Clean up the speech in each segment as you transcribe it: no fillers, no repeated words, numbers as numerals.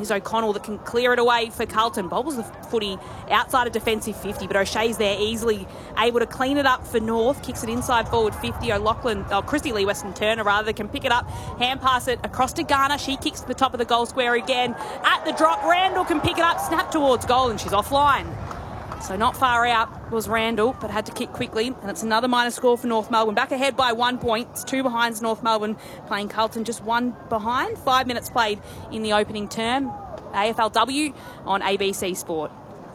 Here's O'Connell that can clear it away for Carlton. Bobbles the footy outside of defensive 50, but O'Shea's there easily able to clean it up for North. Kicks it inside forward 50. Christy Lee Weston Turner rather can pick it up, hand pass it across to Garner. She kicks to the top of the goal square again. At the drop, Randall can pick it up, snap towards goal, and she's offline. So not far out was Randall, but had to kick quickly. And it's another minor score for North Melbourne. Back ahead by 1 point. It's 2 behind North Melbourne playing Carlton just 1 behind. 5 minutes played in the opening term. AFLW on ABC Sport.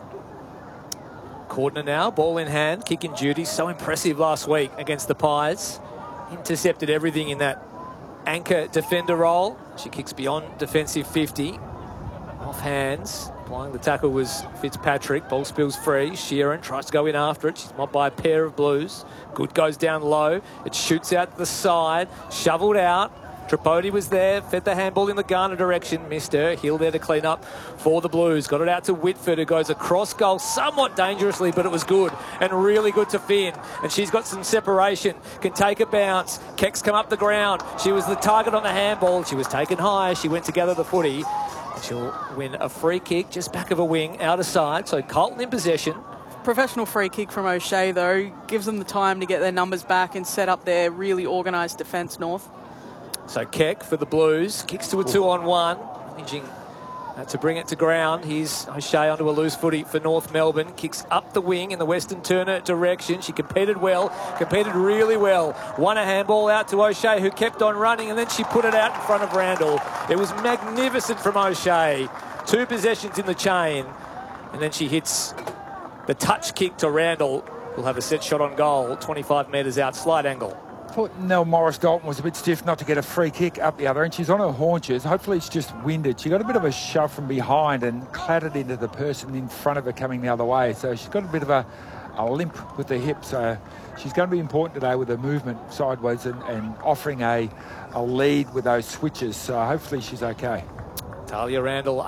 Cordner now, ball in hand, kicking duty. So impressive last week against the Pies. Intercepted everything in that anchor defender role. She kicks beyond defensive 50. Off hands. Applying the tackle was Fitzpatrick. Ball spills free. Sheeran tries to go in after it. She's mobbed by a pair of Blues. Good goes down low. It shoots out to the side. Shoveled out. Tripodi was there. Fed the handball in the Garner direction. Missed her. Hill there to clean up for the Blues. Got it out to Whitford, who goes across goal somewhat dangerously, but it was good and really good to Finn. And she's got some separation. Can take a bounce. Keck's come up the ground. She was the target on the handball. She was taken high. She went to gather the footy. She'll win a free kick just back of a wing, out of side. So Carlton in possession. Professional free kick from O'Shea, though, gives them the time to get their numbers back and set up their really organised defence, North. So Keck for the Blues. Kicks to a 2-on-1. Managing to bring it to ground. Here's O'Shea onto a loose footy for North Melbourne. Kicks up the wing in the Western Turner direction. She competed well, competed really well. Won a handball out to O'Shea, who kept on running, and then she put it out in front of Randall. It was magnificent from O'Shea. 2 possessions in the chain, and then she hits the touch kick to Randall. We'll have a set shot on goal, 25 metres out, slight angle. I thought Nell Morris-Dalton was a bit stiff not to get a free kick up the other end. She's on her haunches. Hopefully it's just winded. She got a bit of a shove from behind and clattered into the person in front of her coming the other way. So she's got a bit of a limp with the hip. So she's going to be important today with her movement sideways and offering a lead with those switches. So hopefully she's okay. Talia Randall,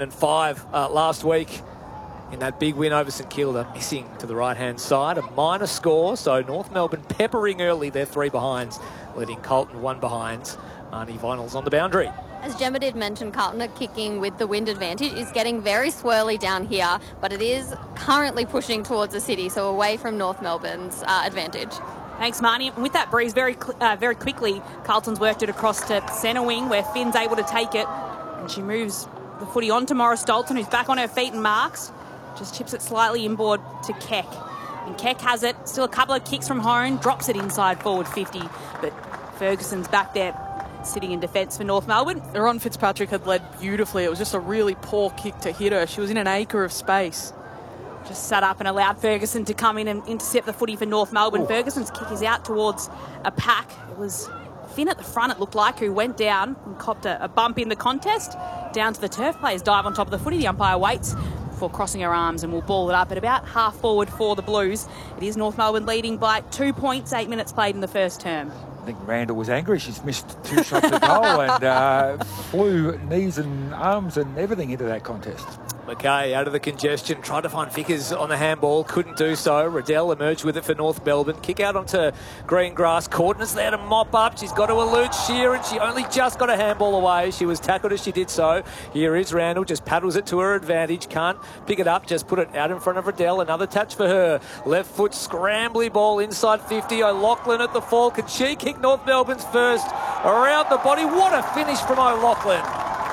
18-5 last week. In that big win over St Kilda, missing to the right-hand side. A minor score, so North Melbourne peppering early. They're 3 behinds, leading Carlton 1 behind. Marnie Vinals on the boundary. As Gemma did mention, Carlton are kicking with the wind advantage. It's getting very swirly down here, but it is currently pushing towards the city, so away from North Melbourne's advantage. Thanks, Marnie. And with that breeze, very quickly, Carlton's worked it across to centre wing, where Finn's able to take it. And she moves the footy on to Morris-Dalton, who's back on her feet and marks. Just chips it slightly inboard to Keck. And Keck has it. Still a couple of kicks from Hone. Drops it inside forward 50. But Ferguson's back there sitting in defence for North Melbourne. Ron Fitzpatrick had led beautifully. It was just a really poor kick to hit her. She was in an acre of space. Just sat up and allowed Ferguson to come in and intercept the footy for North Melbourne. Ooh. Ferguson's kick is out towards a pack. It was Finn at the front, it looked like, who went down and copped a bump in the contest. Down to the turf. Players dive on top of the footy. The umpire waits before crossing her arms and will ball it up at about half forward for the Blues. It is North Melbourne leading by 2 points, 8 minutes played in the first term. I think Randall was angry. She's missed 2 shots at goal and flew knees and arms and everything into that contest. McKay out of the congestion, tried to find Vickers on the handball, couldn't do so. Riddell emerged with it for North Melbourne. Kick out onto green grass. Cordner's there to mop up. She's got to elude Sheeran. She only just got a handball away. She was tackled as she did so. Here is Randall, just paddles it to her advantage. Can't pick it up, just put it out in front of Riddell. Another touch for her. Left foot scrambly ball inside 50. O'Loughlin at the fall. Can she kick North Melbourne's first around the body? What a finish from O'Loughlin.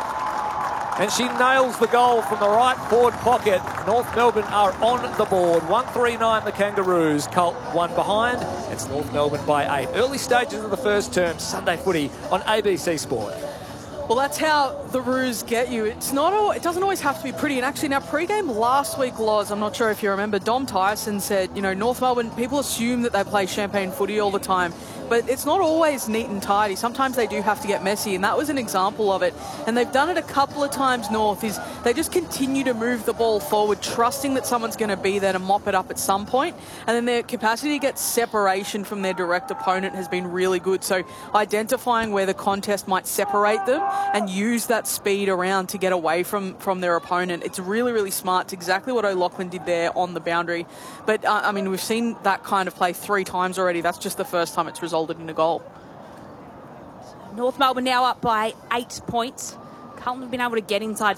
And she nails the goal from the right forward pocket. North Melbourne are on the board. 1-3-9 the Kangaroos. Colt 1 behind. It's North Melbourne by 8. Early stages of the first term. Sunday footy on ABC Sport. Well, that's how the Roos get you. It doesn't always have to be pretty. And actually, now pre-game last week, Loz, I'm not sure if you remember, Dom Tyson said, North Melbourne, people assume that they play champagne footy all the time. But it's not always neat and tidy. Sometimes they do have to get messy, and that was an example of it. And they've done it a couple of times, North, is they just continue to move the ball forward, trusting that someone's going to be there to mop it up at some point. And then their capacity to get separation from their direct opponent has been really good. So identifying where the contest might separate them and use that speed around to get away from their opponent. It's really, really smart. It's exactly what O'Loughlin did there on the boundary. But, we've seen that kind of play 3 times already. That's just the first time it's resulted in a goal. North Melbourne now up by 8 points. Carlton have been able to get inside